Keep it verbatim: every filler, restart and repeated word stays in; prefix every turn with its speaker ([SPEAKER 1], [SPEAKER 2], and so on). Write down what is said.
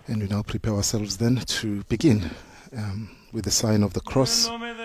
[SPEAKER 1] And we now prepare ourselves then to begin um, with the sign of the cross